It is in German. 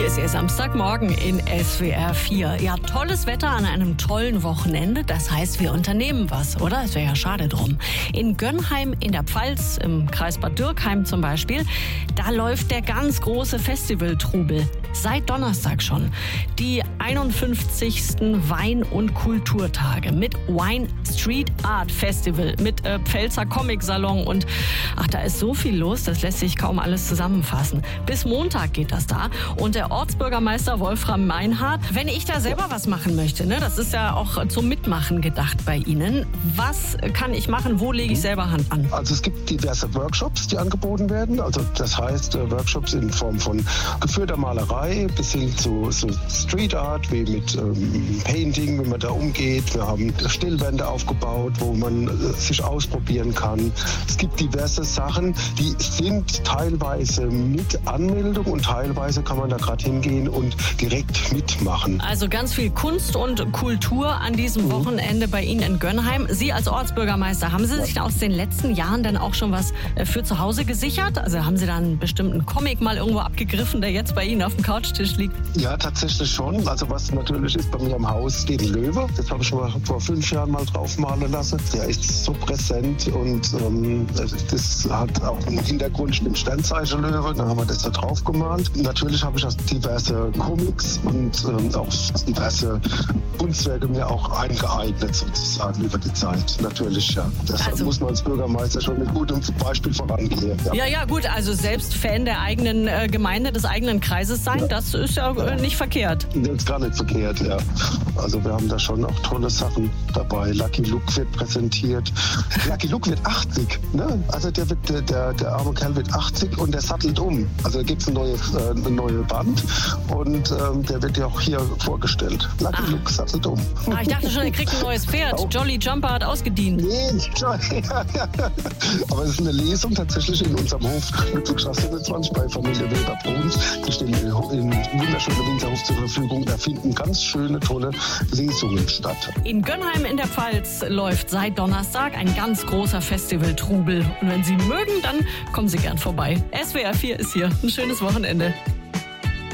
Hier ist Ihr Samstagmorgen in SWR 4. Ja, tolles Wetter an einem tollen Wochenende. Das heißt, wir unternehmen was, oder? Es wäre ja schade drum. In Gönnheim in der Pfalz, im Kreis Bad Dürkheim zum Beispiel, da läuft der ganz große Festivaltrubel. Seit Donnerstag schon. Die 51. Wein- und Kulturtage mit Wine Street Art Festival, mit Pfälzer Comic Salon und da ist so viel los, das lässt sich kaum alles zusammenfassen. Bis Montag geht das da und der Ortsbürgermeister Wolfram Meinhardt, wenn ich da selber was machen möchte, ne, das ist ja auch zum Mitmachen gedacht bei Ihnen, was kann ich machen, wo lege ich selber Hand an? Also es gibt diverse Workshops, die angeboten werden, also das heißt Workshops in Form von geführter Malerei bis hin zu Street Art, wie mit Painting, wie man da umgeht. Wir haben Stillwände aufgebaut, wo man sich ausprobieren kann. Es gibt diverse Sachen, die sind teilweise mit Anmeldung und teilweise kann man da gerade hingehen und direkt mitmachen. Also ganz viel Kunst und Kultur an diesem Wochenende bei Ihnen in Gönnheim. Sie als Ortsbürgermeister, haben Sie sich aus den letzten Jahren dann auch schon was für zu Hause gesichert? Also haben Sie da einen bestimmten Comic mal irgendwo abgegriffen, der jetzt bei Ihnen auf dem Couchtisch liegt? Ja, tatsächlich schon. Also was natürlich ist, bei mir am Haus steht ein Löwe. Das habe ich mal vor 5 Jahren mal draufmalen lassen. Der ist so präsent und das hat auch einen Hintergrund mit dem Sternzeichen-Löwe. Da haben wir das da drauf gemalt. Natürlich habe ich auch diverse Comics und auch diverse Kunstwerke mir auch eingeeignet sozusagen über die Zeit. Natürlich, ja. Deshalb muss man als Bürgermeister schon mit gutem Beispiel vorangehen. Ja, gut. Also selbst Fan der eigenen Gemeinde, des eigenen Kreises sein, das ist ja nicht verkehrt. Das ist gar nicht verkehrt, ja. Also wir haben da schon auch tolle Sachen dabei. Lucky Luke wird präsentiert. Lucky Luke wird 80, ne? Also der arme Kerl wird 80 und der sattelt um. Also da gibt es eine neue Band und der wird ja auch hier vorgestellt. Lucky Luke sattelt um. Ich dachte schon, er kriegt ein neues Pferd. Jolly Jumper hat ausgedient. Nee, aber es ist eine Lesung tatsächlich in unserem Hof Ludwigstraße 27 bei Familie Weber-Bruns. Die stehen in wunderschöner Winterhof zur Verfügung. Da finden ganz schöne, tolle Lesungen statt. In Gönnheim in der Pfalz läuft seit Donnerstag ein ganz großer Festivaltrubel. Und wenn Sie mögen, dann kommen Sie gern vorbei. SWR 4 ist hier. Ein schönes Wochenende.